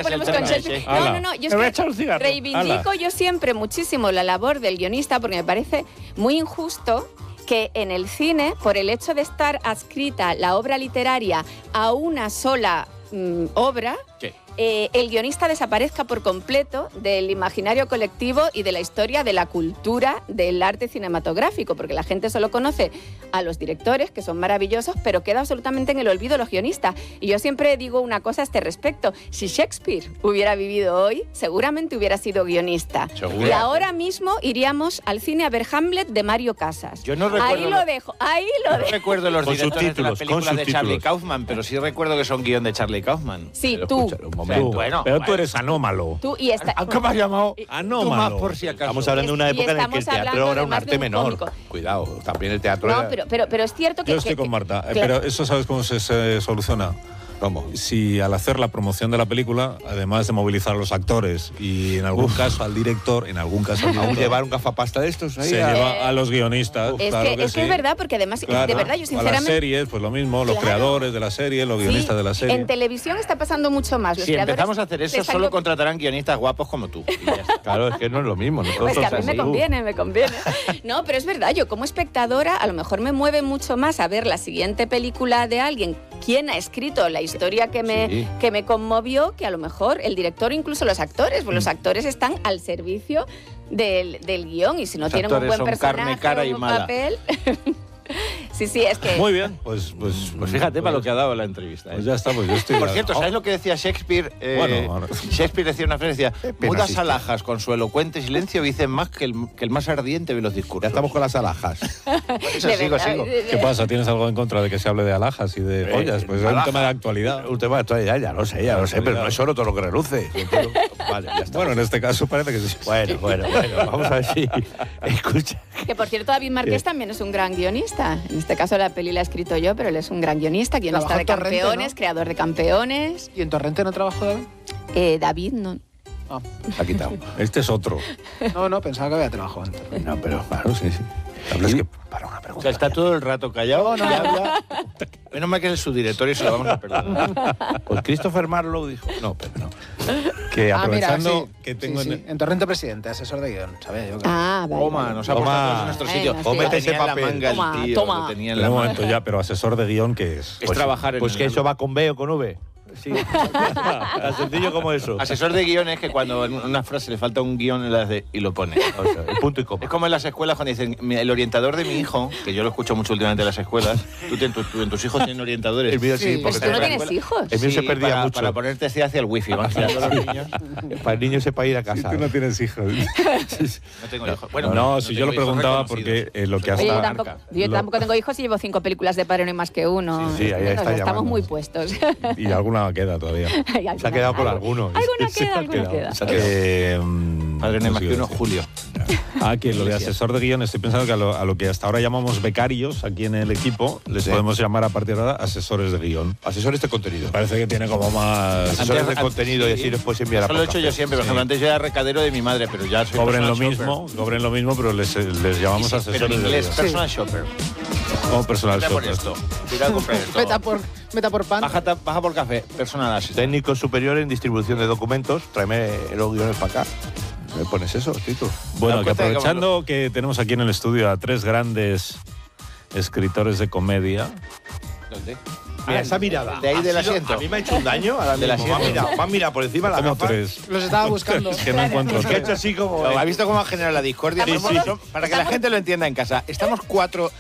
ponemos con Shakespeare. No, yo es que reivindico yo siempre muchísimo la labor del guionista porque me parece muy injusto que en el cine, por el hecho de estar adscrita la obra literaria a una sola obra, el guionista desaparezca por completo del imaginario colectivo y de la historia de la cultura del arte cinematográfico, porque la gente solo conoce a los directores, que son maravillosos, pero queda absolutamente en el olvido los guionistas. Y yo siempre digo una cosa a este respecto: si Shakespeare hubiera vivido hoy, seguramente hubiera sido guionista. ¿Segura? Y ahora mismo iríamos al cine a ver Hamlet de Mario Casas. Yo no recuerdo, ahí lo dejo. No recuerdo los directores de las películas de Charlie Kaufman, pero sí recuerdo que son guión de Charlie Kaufman. Sí, tú. Tú eres anómalo. Tú y esta. ¿Cómo has llamado? Anómalo. Tú más por si acaso. Estamos hablando de una época en la que el teatro era un arte menor. Cuidado, también el teatro no, era... pero es cierto que... Yo estoy con Marta, claro. pero eso ¿sabes cómo se soluciona? ¿Cómo? Si al hacer la promoción de la película, además de movilizar a los actores y en algún caso al director, ¿Aún llevar un gafapasta de estos ahí? Se lleva a los guionistas. Es que es verdad, porque además, de verdad, yo sinceramente... A las series, pues lo mismo, los creadores de la serie, los guionistas de la serie. En televisión está pasando mucho más. Si empezamos a hacer eso, solo contratarán guionistas guapos como tú. Claro, es que no es lo mismo. Pues que a mí me conviene. No, me verdad, yo como espectadora a lo mejor me mueve mucho más a ver la siguiente película de alguien, quién ha escrito la historia que me conmovió, que a lo mejor el director, incluso los actores, pues los actores están al servicio del guión, y si no los tienen un buen personaje, cara y un papel... Sí, es que... Muy bien, pues fíjate para lo que ha dado la entrevista. Pues ya está, pues yo estoy... Por cierto, ¿sabes lo que decía Shakespeare? Shakespeare decía una frase, decía: mudas alhajas con su elocuente silencio dicen más que el más ardiente de los discursos. Ya estamos con las alhajas. Sigo. ¿Qué pasa? ¿Tienes algo en contra de que se hable de alhajas y de joyas? Pues es un tema de actualidad. Un tema de actualidad, ya lo sé, pero no es solo todo lo que reluce. Vale, ya está. Bueno, en este caso parece que sí. Bueno, vamos a ver si... Escucha. Que por cierto, David Márquez también es un gran guionista. En este caso la peli la he escrito yo, pero él es un gran guionista de Campeones, Torrente, ¿no? Creador de Campeones. ¿Y en Torrente no trabajó David? David no. Se ha quitado. Este es otro. No, pensaba que había trabajado en Torrente. No, pero claro, sí. Es que para una pregunta. O sea, está todo el rato callado, no habla. Menos mal que es el subdirector y se lo vamos a perdonar. Pues Christopher Marlowe dijo... No, pero no. Que aprovechando mira, que tengo... En Torrente Presidente, asesor de guión, ¿sabes? Vale. Toma, nos ha puesto todos en nuestro sitio. O mete ese papel. Toma. En un momento ya, pero asesor de guión, ¿qué es? Es trabajar en... Pues que eso va con B o con V. Sí. Tan sencillo como eso. Asesor de guión es que cuando en una frase le falta un guión y lo pone. O sea, el punto y coma. Es como en las escuelas cuando dicen: el orientador de mi hijo, que yo lo escucho mucho últimamente en las escuelas, tú en tus hijos tienen orientadores. El mío sí, porque tú no tienes hijos. El mío se perdía mucho. Para ponerte hacia el wifi, van girando los niños. Para el niño sepa ir a casa. Si tú no tienes hijos. No tengo hijos. Bueno, no, si yo lo preguntaba porque lo que hasta... Oye, yo tampoco tengo hijos y llevo 5 películas de Padre No hay más que uno. Sí, ahí está. Estamos muy puestos. Y alguna queda todavía. Se ha quedado con algunos. Alguna queda. Padre No hay más que uno, Julio. Que lo de asesor de guión, estoy pensando que a lo que hasta ahora llamamos becarios aquí en el equipo, les podemos llamar a partir de ahora asesores de guión. Asesores de contenido. Parece que tiene como más... Asesores de contenido y así les puedes enviar a... Eso lo he hecho yo siempre. Por ejemplo, antes yo era recadero de mi madre, pero ya soy cobren lo mismo, pero les llamamos asesores pero en inglés, de guión. personal shopper. Como personal shopper. Tira a comprar esto. Meta por pan. Baja por café, personal assistant. Técnico superior en distribución de documentos. Tráeme los guiones para acá. ¿Me pones eso, Tito? Bueno, que aprovechando que tenemos aquí en el estudio a 3 grandes escritores de comedia. ¿Dónde? Mira, esa mirada. De ahí del asiento. A mí me ha hecho un daño. Ahora del asiento. Me ha mirado por encima de la gafa. 3. Los estaba buscando. Es que no encuentro Es que ha hecho así como... ¿Ha visto cómo ha generado la discordia? Sí. Para que la gente lo entienda en casa. Estamos 4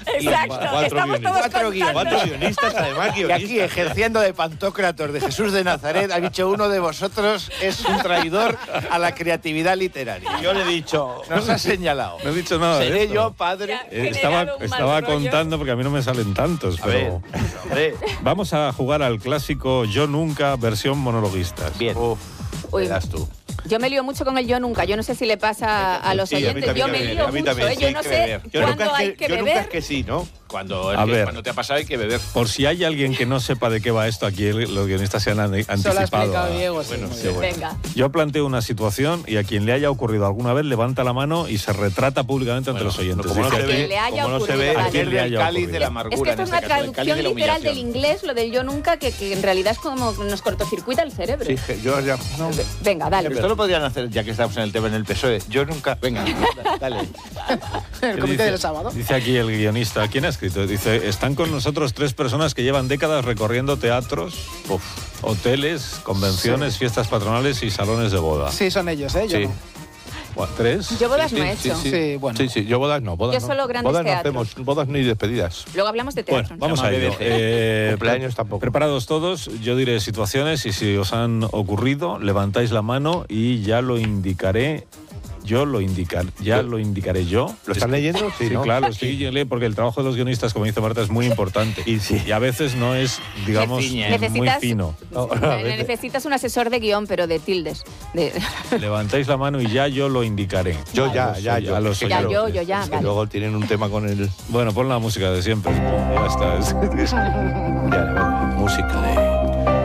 guionistas, además y aquí ejerciendo de Pantocrator de Jesús de Nazaret, ha dicho: uno de vosotros es un traidor a la creatividad literaria. Yo le he dicho... Nos ha señalado. No he dicho nada de Seré esto. yo, padre. Estaba contando porque a mí no me salen tantos. Pero vamos a jugar al clásico Yo Nunca, versión monologuistas. Bien. Uy, das tú. Yo me lío mucho con el yo nunca. Yo no sé si le pasa a los oyentes. Yo me lío mucho. Yo no sé cuándo hay que beber. Yo nunca es que sí, ¿no? Cuando te ha pasado hay que beber. Por si hay alguien que no sepa de qué va esto, aquí los guionistas se han anticipado. Solo ha explicado Diego, sí. Venga. Yo planteo una situación y a quien le haya ocurrido alguna vez levanta la mano y se retrata públicamente ante los oyentes. Como no se ve, aquel del cáliz de la amargura. Es que esto es una traducción literal del inglés, lo del yo nunca, que en realidad es como nos cortocircuita el cerebro. Sí, yo ya... No. Venga, dale. Pero esto lo podrían hacer, ya que estamos en el tema en el PSOE. Yo nunca... Venga, dale. El comité del sábado. Dice aquí el guionista, ¿quién ha escrito? Dice, están con nosotros 3 personas que llevan décadas recorriendo teatros, hoteles, convenciones, fiestas patronales y salones de boda. Sí, son ellos, ¿eh? Yo no. 3. Yo bodas no he hecho. Sí, bueno. Sí, yo bodas no. Yo solo grandes bodas teatros. no hacemos, bodas ni despedidas. Luego hablamos de teatro. Bueno, vamos a ello. Cumpleaños tampoco. Preparados todos, yo diré situaciones y si os han ocurrido, levantáis la mano y ya lo indicaré. Lo indicaré yo. ¿Lo están leyendo? Sí, ¿no? Claro, sí, porque el trabajo de los guionistas, como dice Marta, es muy importante. Y a veces no es, digamos, muy fino. Necesitas un asesor de guión, pero de tildes. Levantáis la mano y ya yo lo indicaré. Yo. Ya. Vale. Luego tienen un tema con el... Bueno, pon la música de siempre. Ya está. Música de...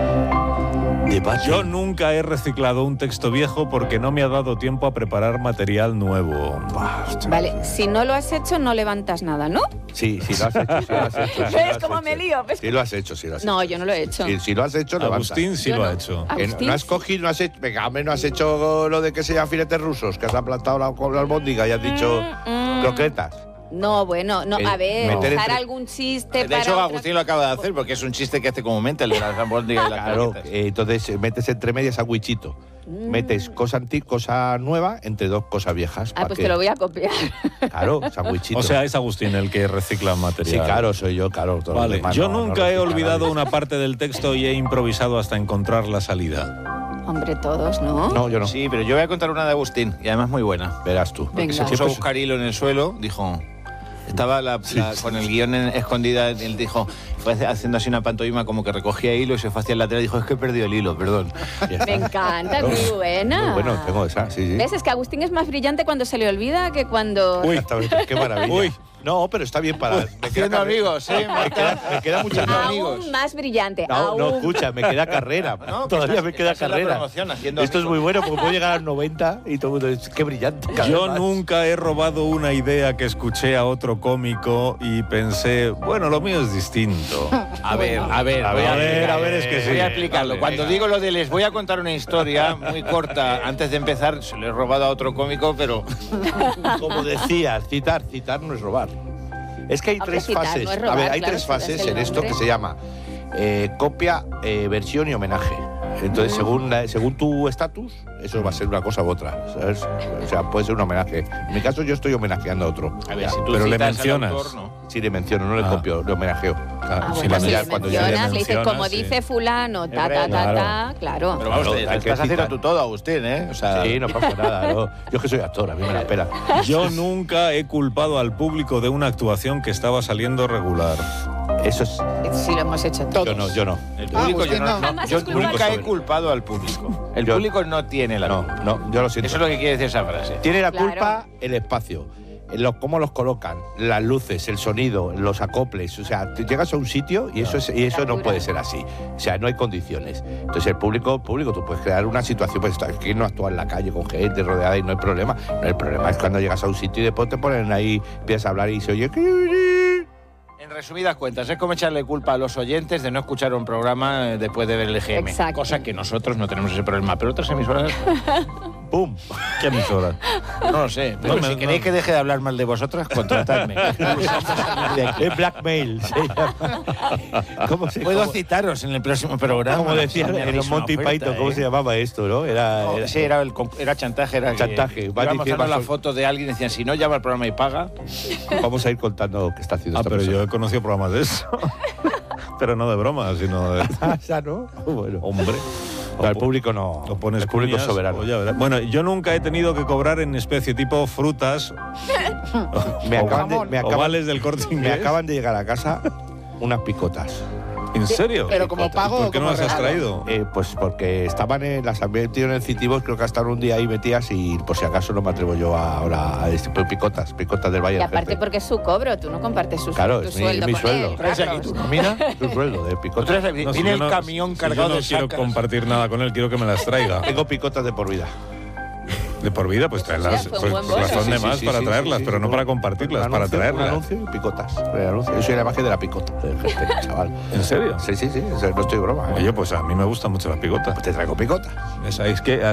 Yo nunca he reciclado un texto viejo porque no me ha dado tiempo a preparar material nuevo. Vale, si no lo has hecho, no levantas nada, ¿no? Sí, lo has hecho. ¿Ves cómo me lío? Sí lo has hecho. No, yo no lo he hecho. Si lo has hecho, levantas. Agustín sí lo ha hecho. No has cogido, no has hecho... Venga, hombre, no has hecho lo de que se llaman filetes rusos, que has aplastado con la albóndiga y has dicho croquetas. No, bueno, no, a ver, usar algún chiste de hecho, Agustín lo acaba de hacer porque es un chiste que hace comúnmente el de la albóndiga y la claro, entonces metes entre medias sandwichito. Metes cosa nueva entre 2 cosas viejas. Pues te lo voy a copiar. Claro, sandwichito. O sea, es Agustín el que recicla material. Sí, claro, soy yo, claro. Vale. Yo nunca he olvidado una parte del texto y he improvisado hasta encontrar la salida. Hombre, todos, ¿no? No, yo no. Sí, pero yo voy a contar una de Agustín y además muy buena. Verás tú. Porque se puso a buscar hilo en el suelo, dijo... Estaba con el guión escondida, él dijo, fue haciendo así una pantomima como que recogía hilo y se fue hacia el lateral y dijo, es que he perdido el hilo, perdón. Me encanta, es muy buena. Muy bueno, tengo esa, sí. ¿Ves? Es que Agustín es más brillante cuando se le olvida que cuando... Uy, qué maravilla. Uy. No, pero está bien para... Haciendo amigos, ¿sí? Me queda mucho amigos. Aún más brillante. No, escucha, me queda carrera. No, todavía me queda carrera. Esto es muy bueno porque puedo llegar a los 90 y todo el mundo dice, qué brillante. Yo nunca he robado una idea que escuché a otro cómico y pensé, bueno, lo mío es distinto. A ver, es que sí. Voy a explicarlo. Cuando digo lo de les voy a contar una historia muy corta, antes de empezar, se lo he robado a otro cómico, pero... Como decías, citar no es robar. Es que hay 3 fases. No es robar, hay 3 fases en esto que se llama copia, versión y homenaje. Entonces, según tu estatus, eso va a ser una cosa u otra, ¿sabes? O sea, puede ser un homenaje. En mi caso, yo estoy homenajeando a otro. A ver, si tú pero le mencionas. Autor, ¿no? Sí, le menciono, no le copio, le homenajeo. Bueno, si le mencionas, le dices, como dice fulano, claro. Pero vamos, estás haciendo tú todo, Agustín, ¿eh? O sea, sí, no pasa nada. Yo es que soy actor, a mí me la espera. Yo nunca he culpado al público de una actuación que estaba saliendo regular. Eso es... Sí, lo hemos hecho todos. Yo no. El público yo nunca he culpado al público. El público no tiene la culpa. No, yo lo siento. Eso es lo que quiere decir esa frase. Tiene la culpa el espacio. Cómo los colocan, las luces, el sonido, los acoples. O sea, te llegas a un sitio y eso no puede ser así. O sea, no hay condiciones. Entonces, el público, tú puedes crear una situación, pues aquí no actúa en la calle con gente rodeada y no hay problema. No, el problema es cuando llegas a un sitio y después te ponen ahí, empiezas a hablar y se oye... En resumidas cuentas, es como echarle culpa a los oyentes de no escuchar un programa después de ver el EGM. Exacto. Cosa que nosotros no tenemos ese problema, pero otras emisoras... ¡Pum! ¿Qué emisora? No lo sé. Pero si queréis que deje de hablar mal de vosotras, contratadme. Es blackmail. Puedo citaros en el próximo programa. Como decía en los Monty Python, ¿cómo se llamaba esto, no? Sí, era chantaje. Chantaje. Íbamos dando la foto de alguien y decían, si no llama al programa y paga... Vamos a ir contando qué está haciendo esta pero persona. Yo he conocido programas de eso. Pero no de broma, sino de... ¿Ya no? Bueno. Hombre. No, el público no. Lo pones el público cuñas, soberano. Bueno, yo nunca he tenido que cobrar en especie tipo frutas me acaban ovales del Corte Inglés. Me acaban de llegar a casa unas picotas. ¿En serio? Pero como pago. ¿Por qué no las has traído? Pues porque las había metido en el Citibos, creo que hasta un día ahí metidas y por si acaso no me atrevo yo ahora a picotas del Valle. Y aparte porque es su cobro, tú no compartes tu claro, tu es sueldo. mi con sueldo. él, Traes aquí tu nómina, tu sueldo de picotas. Viene el camión cargado de sacas. Yo no quiero compartir nada con él, quiero que me las traiga. Tengo picotas de por vida. De por vida, pues traerlas. Pues razón de más para traerlas, pero no para compartirlas, para traerlas. Un anuncio y picotas. Yo soy la magia de la picota, chaval. ¿En serio? Sí, no estoy broma. Oye, pues a mí me gustan mucho las picotas. Pues te traigo picotas. Es que